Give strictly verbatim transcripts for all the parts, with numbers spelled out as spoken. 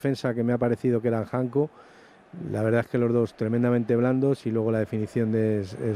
defensa que me ha parecido que era Janko. La verdad es que los dos tremendamente blandos y luego la definición de es, es, es,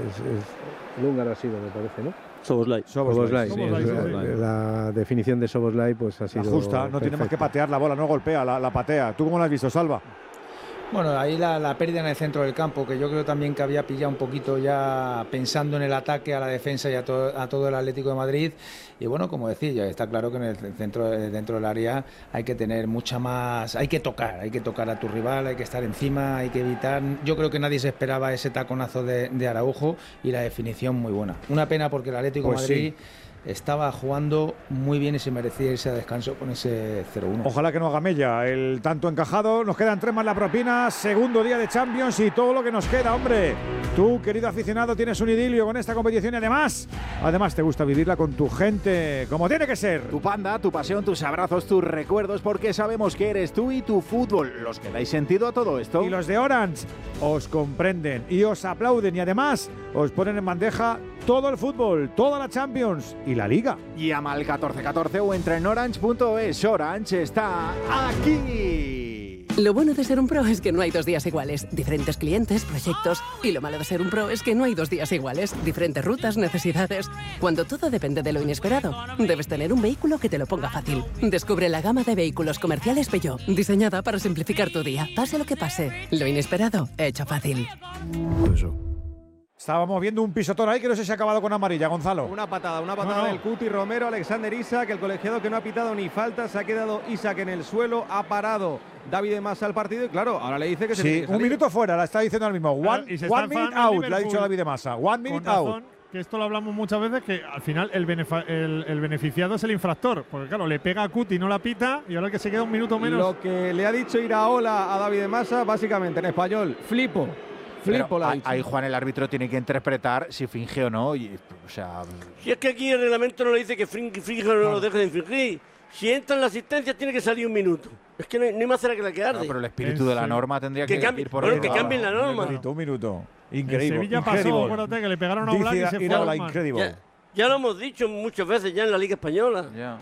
es Lúngaro ha sido, me parece, ¿no? Szoboszlai. Szoboszlai, sí, Szoboszlai, es, Szoboszlai. La definición de Szoboszlai pues ha sido justa, no perfecta. tiene más que patear la bola, no golpea, la, la patea. ¿Tú cómo la has visto, Salva? Bueno, ahí la, la pérdida en el centro del campo, que yo creo también que había pillado un poquito ya pensando en el ataque a la defensa y a, to, a todo el Atlético de Madrid. Y bueno, como decía, ya está claro que en el centro, dentro del área hay que tener mucha más, hay que tocar, hay que tocar a tu rival, hay que estar encima, hay que evitar. Yo creo que nadie se esperaba ese taconazo de, de Araujo y la definición muy buena. Una pena porque el Atlético de Pues Madrid sí. estaba jugando muy bien y se merecía irse a descanso con ese cero uno. Ojalá que no haga mella el tanto encajado. Nos quedan tres más la propina. Segundo día de Champions y todo lo que nos queda, hombre. Tú, querido aficionado, tienes un idilio con esta competición y además, además te gusta vivirla con tu gente, como tiene que ser. Tu panda, tu pasión, tus abrazos, tus recuerdos, porque sabemos que eres tú y tu fútbol los que dais sentido a todo esto. Y los de Orange os comprenden y os aplauden y además os ponen en bandeja todo el fútbol, toda la Champions y la Liga. Llama al catorce catorce o entra en orange punto es. Orange está aquí. Lo bueno de ser un pro es que no hay dos días iguales. Diferentes clientes, proyectos. Y lo malo de ser un pro es que no hay dos días iguales. Diferentes rutas, necesidades. Cuando todo depende de lo inesperado, debes tener un vehículo que te lo ponga fácil. Descubre la gama de vehículos comerciales Peugeot, diseñada para simplificar tu día. Pase lo que pase, lo inesperado, hecho fácil. Eso. Estábamos viendo un pisotón ahí que no sé si ha acabado con amarilla, Gonzalo. Una patada, una patada No, no. del Cuti Romero, Alexander Isak, el colegiado que no ha pitado ni falta, se ha quedado Isak en el suelo, ha parado David de Massa al partido y claro, ahora le dice que se tiene Sí, que un salir. minuto fuera, la está diciendo ahora mismo. One, Claro, y se está one minute enfadando el out, le ha dicho Liverpool. David de Massa. One minute Con razón, out. que esto lo hablamos muchas veces, que al final el, benefa- el, el beneficiado es el infractor. Porque claro, le pega a Cuti, no la pita y ahora que se queda un minuto menos. Lo que le ha dicho Iraola a David de Massa, básicamente en español, flipo. Flipo Pero la ha ahí, dicho. ahí, Juan, el árbitro tiene que interpretar si finge o no. Y, o sea, Si es que aquí el reglamento no le dice que finge finge o no lo deje de infringir. Si entra en la asistencia tiene que salir un minuto. Es que no hay, no hay más cera que la que arde. no, pero el espíritu de la norma tendría que, Que cambie- ir por bueno, el que cambien la norma. Un minuto, un minuto. En Increíble. Sevilla incredible. pasó, acuérdate que le pegaron a Oblak y Dice se fue. Iraola, Oblak. increíble. Ya, ya lo hemos dicho muchas veces ya en la Liga Española. Ya.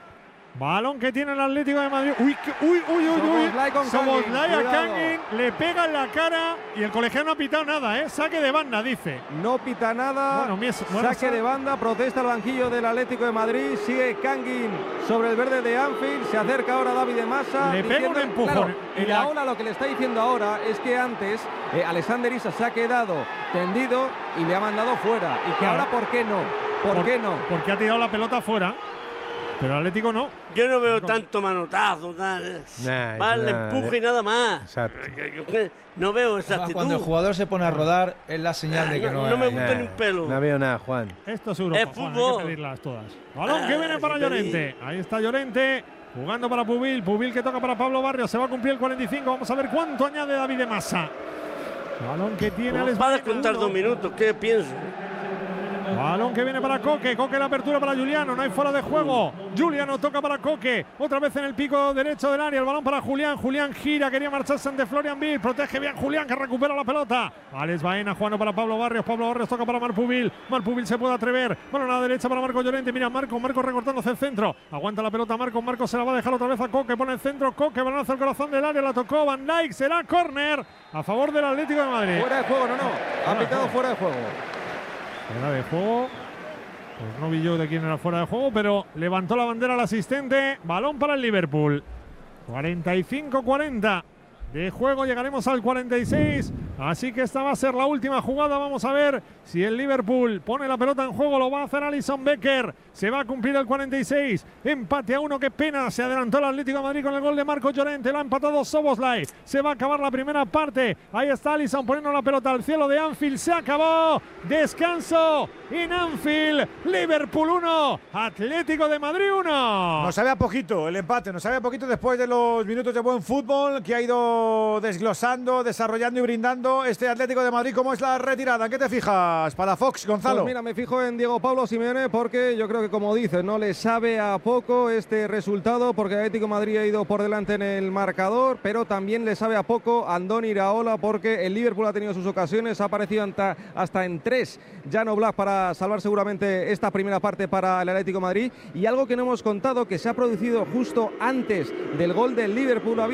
Balón que tiene el Atlético de Madrid. Uy, que- uy, uy, uy, uy. Szoboszlai con Szoboszlai a Kangin, cuidado. Kangin, le pega en la cara y el colegiado no ha pitado nada, ¿eh? Saque de banda, dice. No pita nada, Bueno, Mies- bueno, saque sa- de banda, protesta el banquillo del Atlético de Madrid, sigue Kangin sobre el verde de Anfield, se acerca ahora David de Massa. Le pega diciendo- un empujón. Claro, En y la- la ola lo que le está diciendo ahora es que antes eh, Alexander Isak se ha quedado tendido y le ha mandado fuera. Y que Claro. ahora, ¿por qué no? ¿Por, qué no? Porque ha tirado la pelota fuera. Pero el Atlético no. Yo no veo tanto manotazo, tal. Nah, Más le nada, empuje eh. y nada más. Exacto. No veo esa actitud. Cuando el jugador se pone a rodar es la señal de que no, no, no me es. gusta ni un pelo. No veo nada, Juan. Esto es Europa. Es Juan, fútbol. hay que pedirlas todas. Balón que Ah, viene para sí, Llorente. Ahí está Llorente. Jugando para Pubil. Pubil que toca para Pablo Barrios. Se va a cumplir el cuarenta y cinco. Vamos a ver cuánto añade David de Massa. Balón que tiene Alex Va a Baena. descontar dos minutos, ¿qué pienso? Balón que viene para Coque. Coque la apertura para Juliano. No hay fuera de juego. Juliano toca para Coque. Otra vez en el pico derecho del área. El balón para Julián. Julián gira. Quería marcharse ante Florian Wirtz. Protege bien Julián que recupera la pelota. Alex Baena jugando para Pablo Barrios. Pablo Barrios toca para Marpubil. Marpubil se puede atrever. Balón a la derecha para Marco Llorente. Mira Marco. Marco recortando hacia el centro. Aguanta la pelota Marco. Marco se la va a dejar otra vez a Coque. Pone el centro. Coque. Balón hacia el corazón del área. La tocó Van Dijk. Será córner a favor del Atlético de Madrid. Fuera de juego, no, no. Ha pitado fuera de juego. Fuera de juego. Pues no vi yo de quién era fuera de juego, pero levantó la bandera el asistente. Balón para el Liverpool. cuarenta y cinco cuarenta de juego. Llegaremos al cuarenta y seis. Así que esta va a ser la última jugada. Vamos a ver si el Liverpool pone la pelota en juego. Lo va a hacer Alisson Becker. Se va a cumplir el cuarenta y seis. Empate a uno. Qué pena. Se adelantó el Atlético de Madrid con el gol de Marco Llorente. Lo ha empatado Szoboszlai. Se va a acabar la primera parte. Ahí está Alisson poniendo la pelota al cielo de Anfield. Se acabó. Descanso en Anfield. Liverpool uno. Atlético de Madrid uno. Nos sabe a poquito el empate, nos sabe a poquito después de los minutos de buen fútbol que ha ido desglosando, desarrollando y brindando preparando este Atlético de Madrid. ¿Cómo es la retirada? ¿En qué te fijas para Fox, Gonzalo? Pues mira, me fijo en Diego Pablo Simeone porque yo creo que, como dices, no le sabe a poco este resultado, porque el Atlético de Madrid ha ido por delante en el marcador, pero también le sabe a poco a Andoni Iraola, porque el Liverpool ha tenido sus ocasiones, ha aparecido hasta, hasta en tres Jan Oblak para salvar seguramente esta primera parte para el Atlético de Madrid. Y algo que no hemos contado, que se ha producido justo antes del gol del Liverpool, ha habido